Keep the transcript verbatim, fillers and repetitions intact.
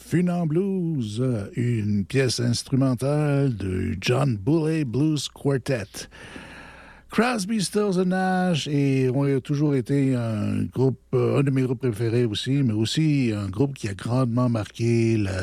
Funam Blues, une pièce instrumentale de John Bulley Blues Quartet. Crosby, Stills and Nash et ont toujours été un groupe, un de mes groupes préférés aussi, mais aussi un groupe qui a grandement marqué la